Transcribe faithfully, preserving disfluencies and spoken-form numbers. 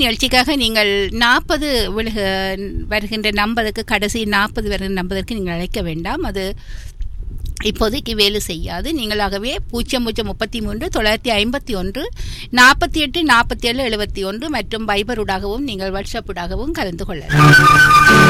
நிகழ்ச்சிக்காக நீங்கள் நாற்பது விழுக வருகின்ற நம்பருக்கு கடைசி நாற்பது வருகின்ற நம்பருக்கு நீங்கள் அழைக்க வேண்டாம். அது இப்போதைக்கு வேலை செய்யாது. நீங்களாகவே பூஜ்ஜியம் பூஜ்ஜியம் முப்பத்தி மூன்று தொள்ளாயிரத்தி ஐம்பத்தி ஒன்று நாற்பத்தி எட்டு நாற்பத்தி ஏழு எழுபத்தி ஒன்று மற்றும் வைபருடாகவும் நீங்கள் வாட்ஸ்அப்புடாகவும் கலந்து கொள்ளலாம்.